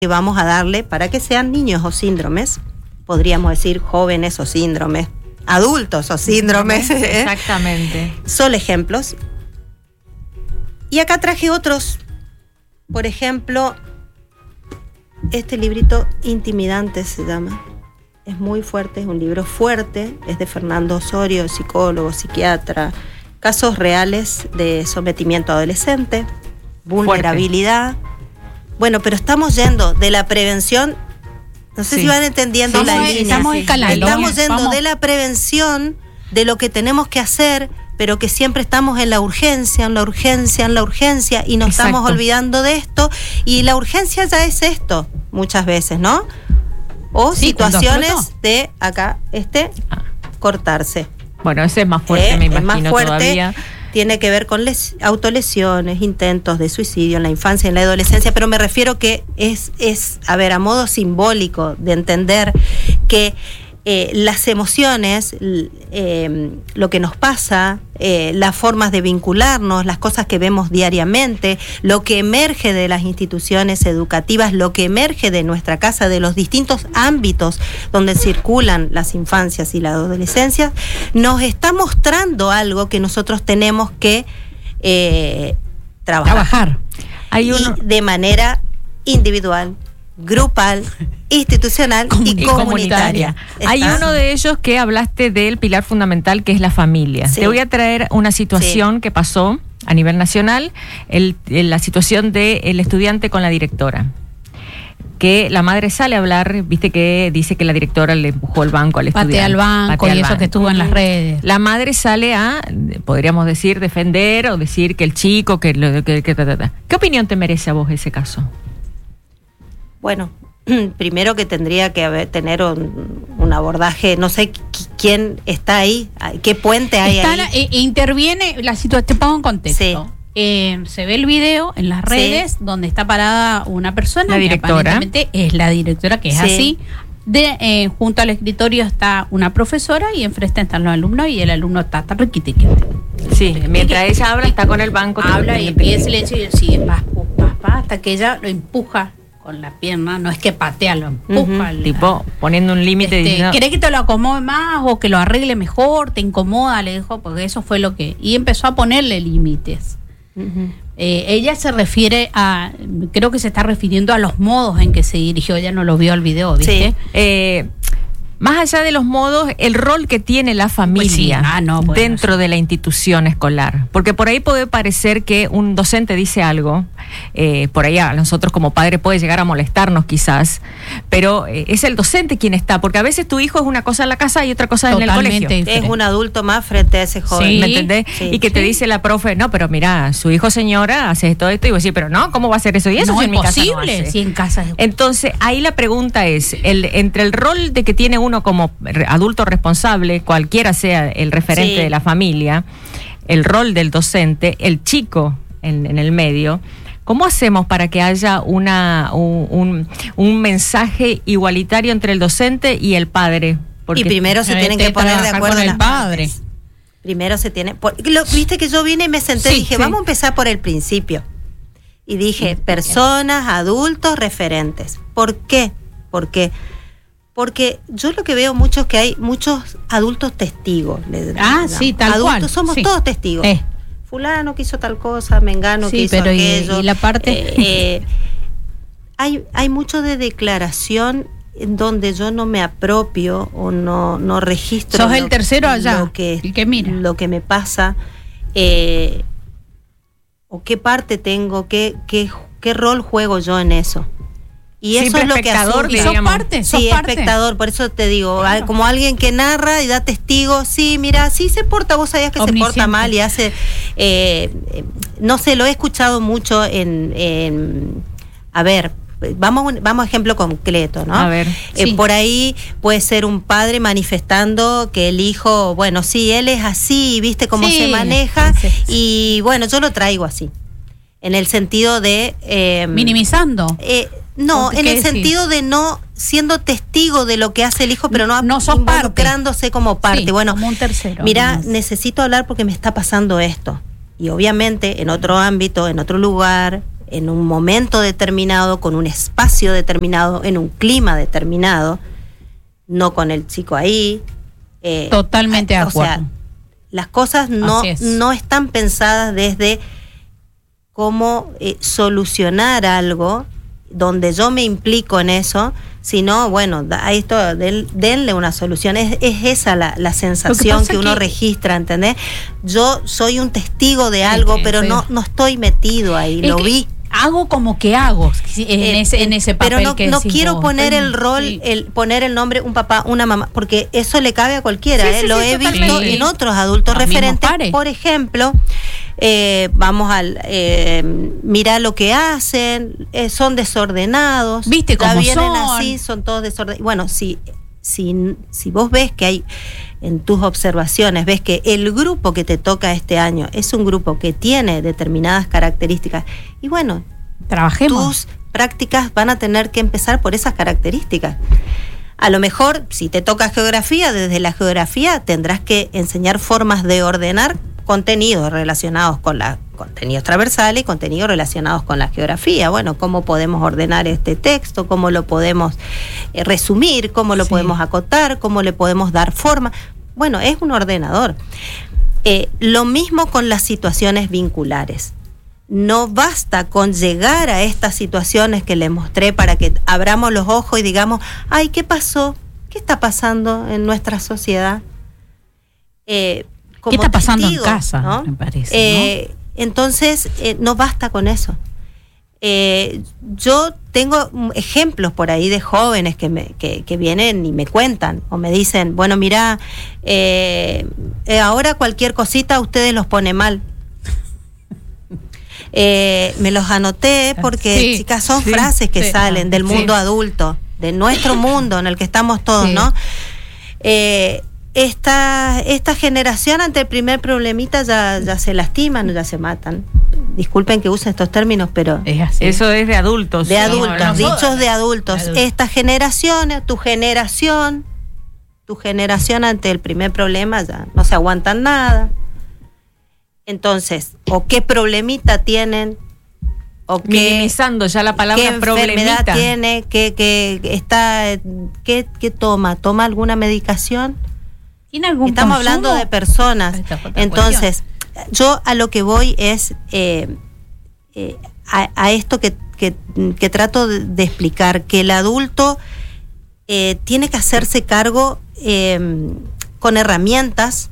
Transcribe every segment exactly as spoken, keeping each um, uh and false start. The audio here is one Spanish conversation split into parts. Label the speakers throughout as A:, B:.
A: que vamos a darle para que sean niños o síndromes, podríamos decir jóvenes o síndromes, adultos o síndromes.
B: Exactamente.
A: Son ejemplos. Y acá traje otros. Por ejemplo, este librito Intimidante se llama. Es muy fuerte, es un libro fuerte. Es de Fernando Osorio, psicólogo, psiquiatra. Casos reales de sometimiento adolescente, vulnerabilidad. Fuerte. Bueno, pero estamos yendo de la prevención. No sé sí. si van entendiendo sí, la
C: estamos,
A: línea.
C: Estamos escalando.
A: Estamos yendo
C: Vamos.
A: de la prevención, de lo que tenemos que hacer, pero que siempre estamos en la urgencia, en la urgencia, en la urgencia, y nos Exacto. estamos olvidando de esto. Y la urgencia ya es esto, muchas veces, ¿no? O sí, situaciones de, acá, este, ah. cortarse.
B: Bueno, ese es más fuerte, eh, me imagino,
A: es más fuerte,
B: todavía.
A: Tiene que ver con les, autolesiones, intentos de suicidio en la infancia y en la adolescencia, pero me refiero que es, es, a ver, a modo simbólico de entender que eh, las emociones, eh, lo que nos pasa, eh, las formas de vincularnos, las cosas que vemos diariamente, lo que emerge de las instituciones educativas, lo que emerge de nuestra casa, de los distintos ámbitos donde circulan las infancias y las adolescencias, nos está mostrando algo que nosotros tenemos que eh, trabajar.
C: Trabajar.
A: Hay uno... y de manera individual, grupal, institucional y, y comunitaria. comunitaria.
B: Hay uno de ellos que hablaste del pilar fundamental, que es la familia. Sí. Te voy a traer una situación sí. que pasó a nivel nacional, el, la situación del estudiante con la directora. Que la madre sale a hablar, viste que dice que la directora le empujó el banco al estudiante.
C: Patea al banco
B: Patea
C: y eso
B: banco.
C: que estuvo en las redes.
B: La madre sale a, podríamos decir, defender o decir que el chico, que... que, que, que, que ¿Qué opinión te merece a vos ese caso?
A: Bueno, primero que tendría que haber, tener un, un abordaje, no sé quién está ahí, qué puente hay
C: está
A: ahí.
C: La, eh, interviene la situación, te pongo en contexto. Sí. Eh, se ve el video en las redes sí. donde está parada una persona,
B: la directora.
C: Que aparentemente es la directora, que es sí. así. De, eh, junto al escritorio está una profesora y enfrente están los alumnos y el alumno está tan riquitiquete.
B: Sí, mientras ella habla, está con el banco.
C: Habla y pide silencio y él sigue pa, pa, pa, hasta que ella lo empuja con la pierna, no es que patea, lo empuja.
B: Uh-huh. Tipo, poniendo un límite.
C: Este,
B: diciendo...
C: ¿Querés que te lo acomode más o que lo arregle mejor? ¿Te incomoda? Le dijo, porque eso fue lo que... Y empezó a ponerle límites. Uh-huh. Eh, ella se refiere a... Creo que se está refiriendo a los modos en que se dirigió. Ella no lo vio el video, ¿viste?
B: Sí. Eh... Más allá de los modos, el rol que tiene la familia pues sí. ah, no, bueno, dentro sí. de la institución escolar. Porque por ahí puede parecer que un docente dice algo, eh, por ahí a nosotros como padres puede llegar a molestarnos quizás, pero eh, es el docente quien está, porque a veces tu hijo es una cosa en la casa y otra cosa Totalmente en el colegio.
A: Diferente. Es un adulto más frente a ese joven.
B: Sí. ¿Me entendés? Sí. Y que te sí. dice la profe, no, pero mira, su hijo señora hace todo esto, y vos decís, pero no, ¿cómo va a hacer eso? Y eso
C: no
B: si
C: es
B: en mi
C: posible,
B: casa no hace.
C: Si en casa es...
B: Entonces, ahí la pregunta es, el, entre el rol de que tiene uno como adulto responsable, cualquiera sea el referente sí. de la familia, el rol del docente, el chico en, en el medio, ¿cómo hacemos para que haya una un, un, un mensaje igualitario entre el docente y el padre?
A: Porque y primero se tienen que poner de acuerdo
C: con el padre.
A: Partes. Primero se tiene... Por, lo, Viste que yo vine y me senté sí, y dije, sí. vamos a empezar por el principio. Y dije, personas, adultos, referentes. ¿Por qué? Porque... Porque yo lo que veo mucho es que hay muchos adultos testigos.
C: Ah, sí, tal
A: adultos,
C: cual.
A: Somos
C: sí.
A: todos testigos.
C: Eh.
A: Fulano que hizo tal cosa, Mengano
C: sí,
A: que hizo
C: pero
A: aquello.
C: Y, y la parte...
A: Eh, eh, hay, hay mucho de declaración en donde yo no me apropio o no, no registro.
C: Sos el tercero allá,
A: lo que,
C: el que mira.
A: Lo que me pasa, eh, o qué parte tengo, qué, qué, qué rol juego yo en eso. Y eso
B: Siempre
A: es lo que
C: asume. ¿Y sos parte? ¿Sos
A: sí,
C: parte?
A: espectador, por eso te digo, claro. como alguien que narra y da testigo, sí, mira, sí se porta, vos sabías que Omnisciente. Se porta mal y hace, eh, no sé, lo he escuchado mucho en, en a ver, vamos vamos a ejemplo concreto, ¿no?
B: A ver.
A: Eh,
C: sí.
A: Por ahí puede ser un padre manifestando que el hijo, bueno, sí, él es así, viste cómo
C: sí.
A: se maneja,
C: sí, sí.
A: y bueno, yo lo traigo así, en el sentido de... Eh,
C: minimizando.
A: Eh, No, en el decir? sentido de no siendo testigo de lo que hace el hijo, pero no,
C: no sos
A: involucrándose
C: parte.
A: como parte.
C: Sí,
A: bueno,
C: como un tercero.
A: Mira, no. necesito hablar porque me está pasando esto. Y obviamente en otro ámbito, en otro lugar, en un momento determinado, con un espacio determinado, en un clima determinado, no con el chico ahí. Eh,
C: Totalmente de acuerdo.
A: O sea, las cosas no,
C: es.
A: no están pensadas desde cómo eh, solucionar algo donde yo me implico en eso, sino, bueno, a esto den, denle una solución. Es, es esa la, la sensación que, que uno que... registra, ¿entendés? Yo soy un testigo de algo, sí, pero sí. No, no estoy metido ahí, es lo vi.
C: Hago como que hago en, eh, ese, en ese papel.
A: Pero no,
C: que
A: no quiero
C: vos.
A: poner el rol,
C: sí.
A: el poner el nombre, un papá, una mamá, porque eso le cabe a cualquiera.
C: Sí,
A: eh.
C: sí,
A: Lo
C: sí,
A: he
C: totalmente.
A: visto en otros adultos
C: Los
A: referentes. Por ejemplo, eh, vamos al, eh, mira lo que hacen, eh, son desordenados.
C: Viste cómo
A: vienen
C: son.
A: así, son todos desordenados. Bueno, si, si, si vos ves que hay en tus observaciones, ves que el grupo que te toca este año es un grupo que tiene determinadas características, y bueno,
C: trabajemos.
A: Tus prácticas van a tener que empezar por esas características. A lo mejor, si te toca geografía, desde la geografía tendrás que enseñar formas de ordenar contenidos relacionados con la contenidos transversales y contenidos relacionados con la geografía. Bueno, cómo podemos ordenar este texto, cómo lo podemos eh, resumir, cómo lo sí. podemos acotar, cómo le podemos dar forma. Bueno, es un ordenador. Eh, lo mismo con las situaciones vinculares. No basta con llegar a estas situaciones que les mostré para que abramos los ojos y digamos, ay, ¿qué pasó? ¿Qué está pasando en nuestra sociedad? Eh,
C: como ¿Qué está pasando
A: testigos,
C: en casa?
A: ¿no?
C: Me parece.
A: Eh,
C: ¿no?
A: Entonces, eh, no basta con eso. Eh, yo tengo ejemplos por ahí de jóvenes que, me, que, que vienen y me cuentan o me dicen, bueno, mira, eh, eh, ahora cualquier cosita ustedes los pone mal. Eh, me los anoté porque, sí, chicas, son sí, frases que sí, salen del mundo sí. adulto, de nuestro mundo en el que estamos todos, sí. ¿no? Eh, esta, esta generación ante el primer problemita ya, ya se lastiman, ya se matan. Disculpen que use estos términos, pero
B: es así. Eso es de adultos.
A: De adultos,
C: no, no,
A: dichos de adultos. de adultos. Esta generación, tu generación, tu generación ante el primer problema ya no se aguantan nada. Entonces, o qué problemita tienen, o qué,
B: minimizando ya la palabra
A: qué
B: problemita.
A: enfermedad tiene, qué, qué está, qué, qué toma, toma alguna medicación.
C: ¿Tiene algún
A: Estamos
C: consumo?
A: hablando de personas. Entonces, cuestión. Yo a lo que voy es eh, eh, a, a esto que, que, que trato de, de explicar, que el adulto eh, tiene que hacerse cargo eh, con herramientas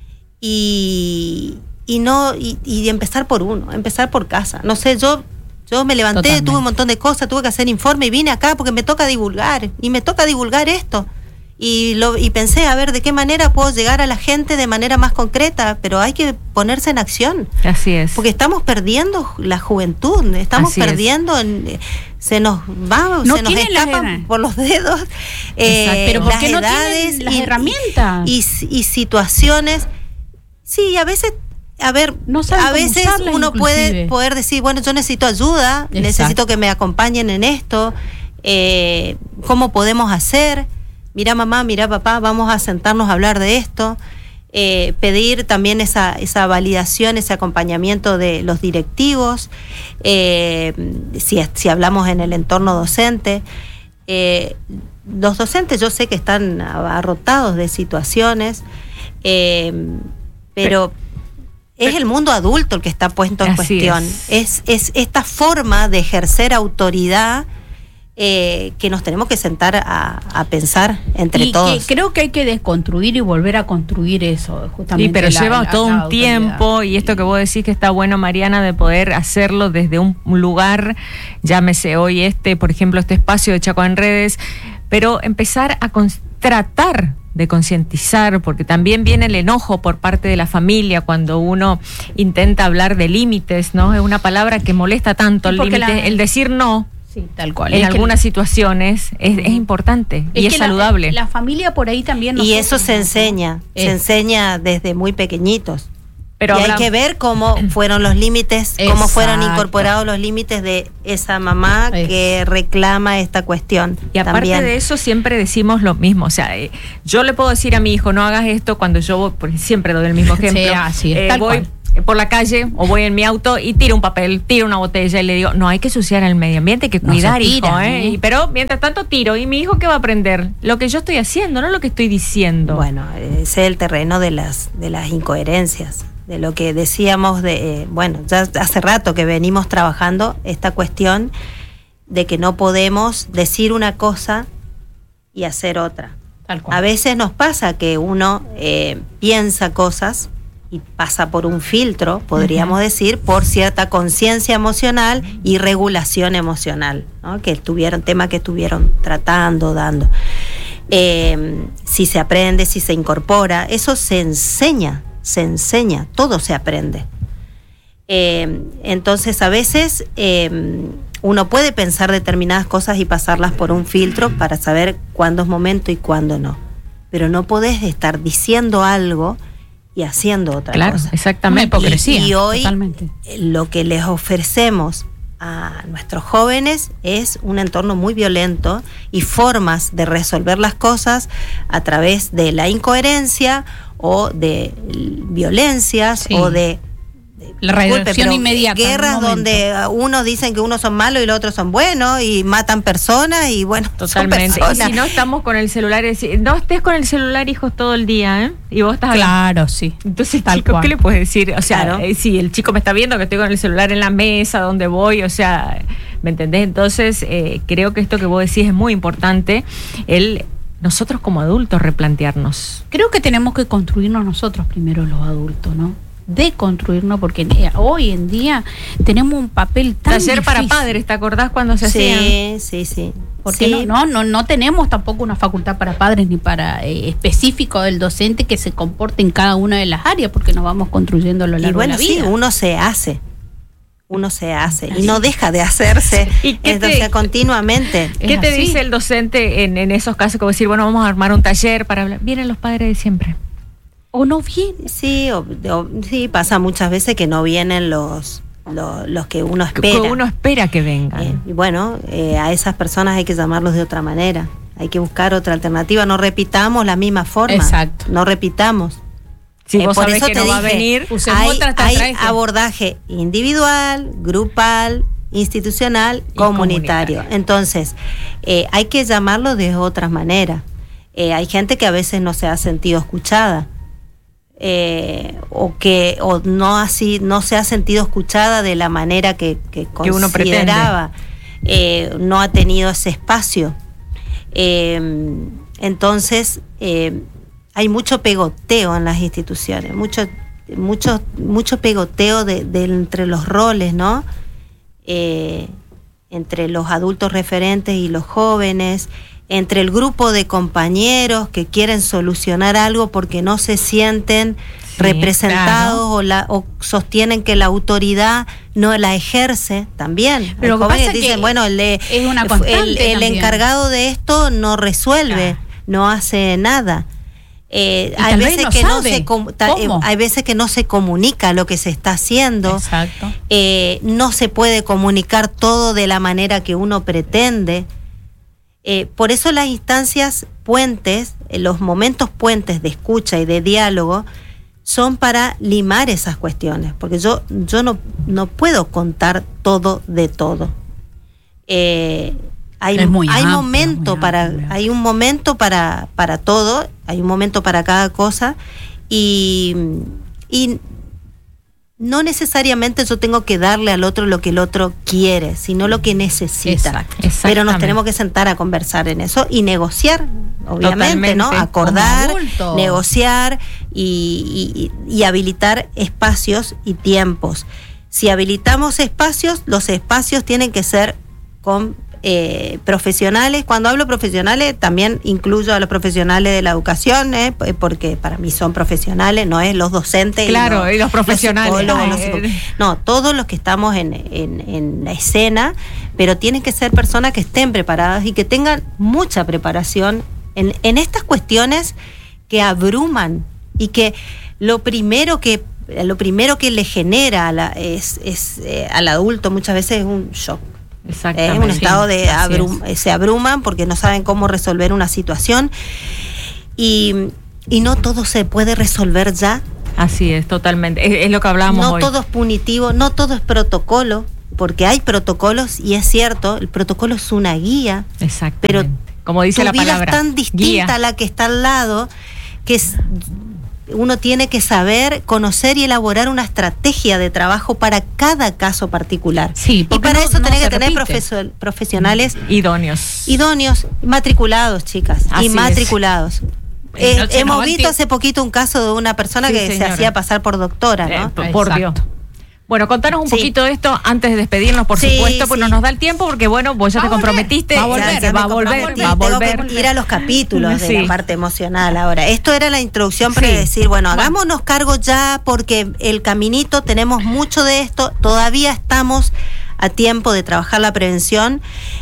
A: y y no y, y empezar por uno, empezar por casa. No sé, yo yo me levanté, Totalmente. tuve un montón de cosas, tuve que hacer informe y vine acá porque me toca divulgar y me toca divulgar esto. Y lo y pensé, a ver, de qué manera puedo llegar a la gente de manera más concreta, pero hay que ponerse en acción.
B: Así es.
A: Porque estamos perdiendo la juventud, estamos Así perdiendo, en, se nos va, no se nos escapan por los dedos eh,
C: pero ¿por
A: las
C: qué no
A: edades
C: tienen las
A: y,
C: herramientas?
A: Y, y, y situaciones. Sí, a veces A ver,
C: no
A: a veces uno inclusive. puede poder decir, bueno, yo necesito ayuda, Exacto. necesito que me acompañen en esto, eh, ¿cómo podemos hacer? Mira mamá, mira papá, vamos a sentarnos a hablar de esto, eh, pedir también esa, esa validación, ese acompañamiento de los directivos, eh, si, si hablamos en el entorno docente. Eh, los docentes yo sé que están abarrotados de situaciones, eh, pero... Es el mundo adulto el que está puesto en Así cuestión. Es. Es, es esta forma de ejercer autoridad eh, que nos tenemos que sentar a, a pensar entre
C: y
A: todos.
C: Que creo que hay que desconstruir y volver a construir eso, justamente.
B: Sí, pero
C: la,
B: lleva
C: la,
B: todo
C: la
B: un
C: autoridad.
B: tiempo, y esto que vos decís que está bueno, Mariana, de poder hacerlo desde un lugar, llámese hoy este, por ejemplo, este espacio de Chaco en Redes, pero empezar a con, tratar de concientizar, porque también viene el enojo por parte de la familia cuando uno intenta hablar de límites, ¿no? Es una palabra que molesta tanto, el límite, la... el decir no.
C: Sí, tal cual.
B: En
C: es
B: algunas
C: que...
B: situaciones es, es importante es y es saludable.
C: La, la familia por ahí también.
A: Y eso se enseña, es. se enseña desde muy pequeñitos. Pero y hablamos... hay que ver cómo fueron los límites, Exacto. cómo fueron incorporados los límites de esa mamá es. que reclama esta cuestión.
B: Y aparte
A: también.
B: de eso siempre decimos lo mismo, o sea, eh, yo le puedo decir a mi hijo no hagas esto cuando yo voy, porque siempre doy el mismo ejemplo.
C: Sí, así es,
B: eh,
C: tal
B: voy
C: cual.
B: por la calle o voy en mi auto y tiro un papel, tiro una botella y le digo, no hay que ensuciar el medio ambiente, hay que cuidar, no se tira, hijo, ¿eh? ¿eh? Y, pero mientras tanto tiro, ¿y mi hijo qué va a aprender? Lo que yo estoy haciendo, no lo que estoy diciendo.
A: Bueno, ese es el terreno de las, de las incoherencias, de lo que decíamos de, eh, bueno, ya hace rato que venimos trabajando esta cuestión de que no podemos decir una cosa y hacer otra.
C: Tal cual.
A: A veces nos pasa que uno eh, piensa cosas y pasa por un filtro, podríamos uh-huh. decir, por cierta conciencia emocional y regulación emocional, ¿no? Que estuvieron, tema que estuvieron tratando, dando. Eh, si se aprende, si se incorpora, eso se enseña, se enseña, todo se aprende. Eh, entonces, a veces eh, uno puede pensar determinadas cosas y pasarlas por un filtro para saber cuándo es momento y cuándo no. Pero no podés estar diciendo algo y haciendo otra
B: claro,
A: cosa.
B: Exactamente.
C: Una hipocresía.
A: Y, y hoy
C: totalmente.
A: Lo que les ofrecemos a nuestros jóvenes es un entorno muy violento y formas de resolver las cosas a través de la incoherencia o de violencias sí. o de
C: la reacción inmediata.
A: Guerras donde unos dicen que unos son malos y los otros son buenos y matan personas y bueno,
B: totalmente. Y si no estamos con el celular, es decir, no estés con el celular, hijos, todo el día, ¿eh? Y vos estás
C: claro, acá. Sí.
B: Entonces, tal chico, cual. ¿Qué le puedes decir? O sea,
A: claro.
B: eh, si el chico me está viendo que estoy con el celular en la mesa, donde voy, o sea, ¿me entendés? Entonces, eh, creo que esto que vos decís es muy importante, el nosotros como adultos replantearnos.
C: Creo que tenemos que construirnos nosotros primero los adultos, ¿no? De construirnos, porque hoy en día tenemos un papel tan
B: taller
C: difícil.
B: Para padres, ¿te acordás cuando se
A: sí,
B: hacía?
A: Sí, sí, sí.
C: Porque
A: sí.
C: No, no, no, no tenemos tampoco una facultad para padres ni para eh, específico del docente que se comporte en cada una de las áreas, porque nos vamos construyendo a lo largo
A: y bueno,
C: de la vida.
A: Sí, uno se hace. Uno se hace así. Y no deja de hacerse.
B: ¿Y qué
A: Entonces,
B: te,
A: continuamente.
B: ¿Qué te así? Dice el docente en, en esos casos? Como decir, bueno, vamos a armar un taller para hablar. Vienen los padres de siempre. ¿O no vienen?
A: Sí, o, o, sí, pasa muchas veces que no vienen los, los, los que uno espera.
B: Que uno espera que vengan.
A: Eh, y bueno, eh, a esas personas hay que llamarlos de otra manera. Hay que buscar otra alternativa. No repitamos la misma forma.
C: Exacto.
A: No repitamos.
B: Si
A: eh,
B: vos
A: por
B: sabés
A: eso
B: que
A: te
B: no
A: dije,
B: va a venir,
A: hay, hay abordaje individual, grupal, institucional, y comunitario. comunitario. Entonces, eh, hay que llamarlo de otra manera. Eh, hay gente que a veces no se ha sentido escuchada. Eh, o que o no así no se ha sentido escuchada de la manera que, que, que uno consideraba, eh, no ha tenido ese espacio. Eh, entonces eh, hay mucho pegoteo en las instituciones, mucho mucho mucho pegoteo de, de entre los roles, ¿no? Eh, entre los adultos referentes y los jóvenes, entre el grupo de compañeros que quieren solucionar algo porque no se sienten sí, representados claro. o, la, o sostienen que la autoridad no la ejerce también.
C: Pero
A: los jóvenes dicen, bueno, el, de,
C: es una
A: el, el encargado de esto no resuelve, ah. no hace nada. Eh, hay veces no que no se ta, eh, hay veces que no se comunica lo que se está haciendo.
C: Exacto.
A: Eh, no se puede comunicar todo de la manera que uno pretende. Eh, por eso las instancias puentes, eh, los momentos puentes de escucha y de diálogo son para limar esas cuestiones, porque yo yo no no puedo contar todo de todo. Eh, hay hay amplio, momento para amplio. hay un momento para para todo, hay un momento para cada cosa y y no necesariamente yo tengo que darle al otro lo que el otro quiere, sino lo que necesita. Exacto, pero nos tenemos que sentar a conversar en eso y negociar, obviamente, totalmente, ¿no? Acordar, negociar y, y, y habilitar espacios y tiempos. Si habilitamos espacios, los espacios tienen que ser con eh, profesionales. Cuando hablo profesionales, también incluyo a los profesionales de la educación, eh, porque para mí son profesionales, no es los docentes.
B: Claro, y los,
A: y los
B: profesionales.
A: Los los, no, todos los que estamos en, en, en la escena, pero tienen que ser personas que estén preparadas y que tengan mucha preparación en, en estas cuestiones que abruman y que lo primero que lo primero que le genera a la, es, es eh, al adulto muchas veces es un shock.
B: Exactamente.
A: Es un estado
B: sí,
A: de abrum, es. se abruman porque no saben cómo resolver una situación y, y no todo se puede resolver ya
B: Así es, totalmente. Es, es lo que hablábamos
A: no
B: hoy.
A: todo es punitivo, no todo es protocolo, porque hay protocolos y es cierto, el protocolo es una guía.
B: Exactamente.
A: Pero
B: como dice
A: tu
B: la
A: vida
B: palabra,
A: es tan distinta
B: guía.
A: a la que está al lado, que es, uno tiene que saber, conocer y elaborar una estrategia de trabajo para cada caso particular.
C: Sí,
A: y
C: porque
A: para
C: no-
A: eso
C: no
A: tenés
C: se
A: que tener
C: repite.
A: profesor- profesionales
B: Idóneos.
A: idóneos, matriculados, chicas,
B: Así
A: y
B: es.
A: matriculados.
C: Y
A: Eh,
C: no se nos
A: hemos
C: va el
A: visto
C: tiempo.
A: hace poquito un caso de una persona
B: Sí,
A: que
B: señora.
A: se hacía pasar por doctora, ¿no?
B: Eh, p- por Dios.
C: Exacto.
B: Bueno, contanos un
A: Sí.
B: poquito de esto antes de despedirnos, por
A: Sí,
B: supuesto, porque
A: sí.
B: no nos da el tiempo, porque bueno, vos ya
C: Va
B: te
C: a volver,
B: comprometiste.
C: va a volver,
B: ya-
A: Ya
B: va a
A: me
B: volver,
A: comprometí,
B: va a
A: tengo
B: volver.
A: que ir a los capítulos de
B: Sí.
A: la parte emocional ahora. Esto era la introducción para
B: Sí.
A: decir, bueno,
B: Bueno.
A: hagámonos cargo ya porque el caminito, tenemos mucho de esto, todavía estamos a tiempo de trabajar la prevención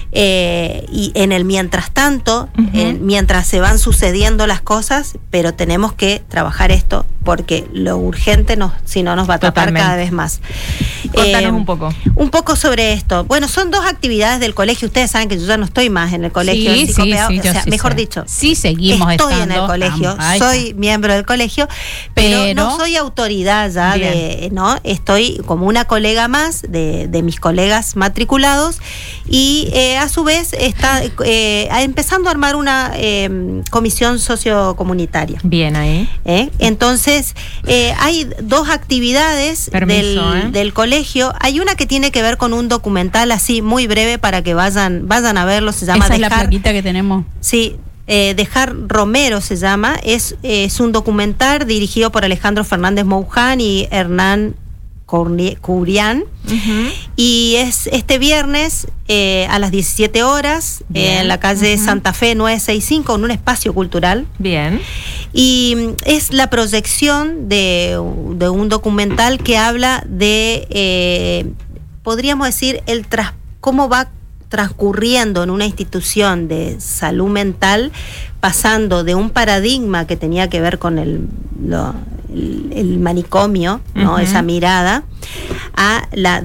A: eh, y en el mientras tanto,
B: Ujú.
A: en- mientras se van sucediendo las cosas, pero tenemos que trabajar esto porque lo urgente nos, si no nos va a tapar
B: Totalmente.
A: cada vez más.
B: Contanos
A: Eh,
B: un poco.
A: Un poco sobre esto. Bueno, son dos actividades del colegio. Ustedes saben que yo ya no estoy más en el colegio.
C: Sí,
A: en
C: sí,
A: psicopedagogo-
C: sí, yo
A: o sea,
C: sí
A: mejor
C: sé.
A: dicho,
C: Sí, seguimos
A: estoy en
C: estando.
A: el colegio,
C: Am- ahí está.
A: soy miembro del colegio, pero,
C: Pero-
A: no soy autoridad ya de, ¿no? Estoy como una colega más de, de mis colegas matriculados y eh, a su vez está eh, empezando a armar una eh, comisión sociocomunitaria.
B: Bien ahí.
A: ¿Eh? Entonces, eh, hay dos actividades
B: Permiso,
A: del,
B: ¿eh?
A: del colegio. Hay una que tiene que ver con un documental así muy breve para que vayan vayan a verlo. Se llama
C: Esa es la
A: Dejar,
C: plaquita que tenemos.
A: sí, eh, Dejar Romero se llama. Es, es un documental dirigido por Alejandro Fernández Mouján y Hernán Cornie- Curián.
B: Ujú.
A: Y es este viernes eh, a las diecisiete horas eh,
B: Bien.
A: en la calle
B: Ujú.
A: Santa Fe nueve sesenta y cinco en un espacio cultural.
B: Bien.
A: Y mm, es la proyección de, de un documental que habla de, eh, podríamos decir, el tras, cómo va transcurriendo en una institución de salud mental, pasando de un paradigma que tenía que ver con el, lo- el, el manicomio, ¿no?
B: Ujú.
A: Esa mirada, a la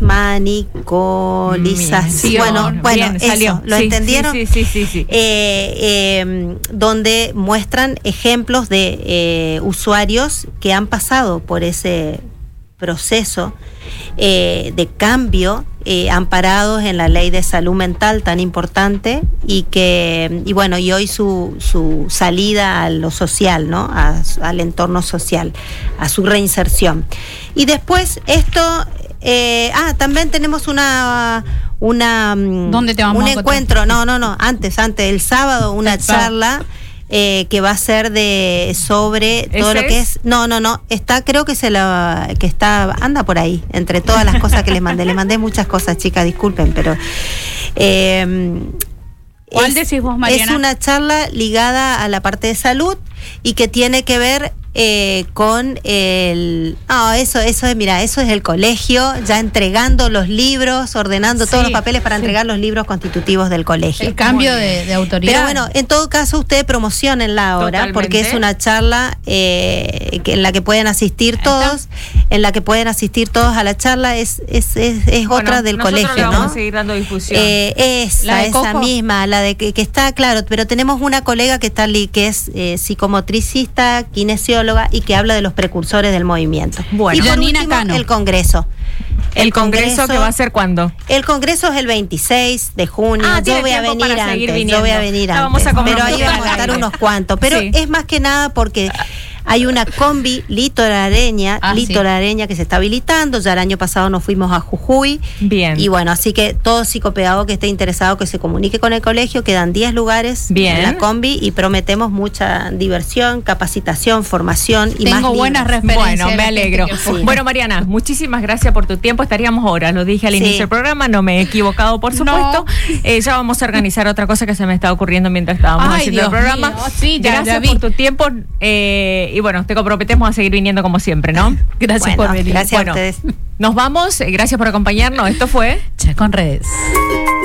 A: desmanicolización.
B: Sí,
A: Bueno, bueno,
B: bien,
A: eso,
B: salió.
A: ¿lo
B: Sí,
A: entendieron?
B: Sí, sí, sí, sí.
A: Eh, eh, donde muestran ejemplos de eh, usuarios que han pasado por ese proceso eh, de cambio, eh, amparados en la ley de salud mental tan importante y que, y bueno, y hoy su, su salida a lo social, ¿no? A- al entorno social, a su reinserción. Y después esto, eh, ah, también tenemos una una mm,
C: ¿Dónde te vamos
A: un
C: a encontrar?
A: encuentro, no, no, no, antes, antes, el sábado, una
C: El sábado.
A: charla eh, que va a ser de sobre todo
B: ¿Ese
A: lo que
B: es?
A: es, no, no, no, está, creo que se la, que está, anda por ahí, entre todas las cosas que les mandé, les mandé muchas cosas, chicas, disculpen, pero eh,
C: ¿Cuál
A: es-
C: decís vos, Mariana?
A: Es una charla ligada a la parte de salud y que tiene que ver eh, con el... Ah, eso, eso es, mira, eso es el colegio, ya entregando los libros, ordenando todos
C: Sí,
A: los papeles para
C: sí.
A: entregar los libros constitutivos del colegio.
C: El cambio
B: Muy bien.
C: de, de autoridad.
A: Pero bueno, en todo caso, ustedes promocionenla ahora,
B: Totalmente.
A: porque es una charla eh, que- en la que pueden asistir
C: Ahí
A: todos, en la que pueden asistir todos a la charla, es, es, es, es
B: Bueno,
A: otra del
B: nosotros
A: colegio,
B: le vamos
A: ¿no?
B: a seguir dando difusión.
A: Eh, esa,
C: ¿La de
A: esa
C: Coco?
A: misma, la de que, que está, claro, pero tenemos una colega que está li- que es eh, psicomotricista, kinesióloga y que habla de los precursores del movimiento.
B: Bueno.
A: y por
C: Janina
A: último,
C: Cano.
A: el congreso.
B: ¿El congreso que va a ser cuándo?
A: El congreso es el veintiséis de junio.
B: Ah,
A: yo
B: tiene
A: voy a
B: tiempo
A: venir
B: para seguir
A: antes.
B: viniendo.
A: Yo voy a venir
B: La
A: antes.
B: vamos a
A: pero ahí
B: comprometer
A: vamos a
B: al
A: estar
B: aire.
A: unos cuantos. Pero
B: Sí.
A: es más que nada porque hay una combi litoraleña,
C: Ah, sí.
A: litoraleña que se está habilitando. Ya el año pasado nos fuimos a Jujuy.
B: Bien.
A: Y bueno, así que todo psicopedagogo que esté interesado que se comunique con el colegio, quedan diez lugares
B: Bien.
A: en la combi y prometemos mucha diversión, capacitación, formación y más
C: Tengo buenas
A: libros.
C: referencias.
B: Bueno,
C: de
B: me
C: la gente
B: alegro.
C: que fue.
B: Bueno, Mariana, muchísimas gracias por tu tiempo. Estaríamos ahora, lo dije al
A: Sí.
B: inicio del programa, no me he equivocado, por
C: No.
B: supuesto. Eh, ya vamos a organizar otra cosa que se me está ocurriendo mientras estábamos
C: Ay,
B: haciendo
C: Dios
B: el programa.
C: mío. Sí, ya-
B: gracias
C: ya vi.
B: por tu tiempo eh, y bueno, te comprometemos a seguir viniendo como siempre, ¿no?
C: Gracias
A: Bueno,
C: por venir.
A: gracias
B: Bueno,
A: a ustedes.
B: nos vamos, eh, gracias por acompañarnos. Esto fue
C: Che con redes.